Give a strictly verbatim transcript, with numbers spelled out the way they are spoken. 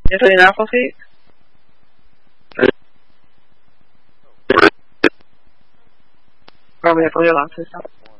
Is it an apple seat? Probably have to leave a lot of stuff.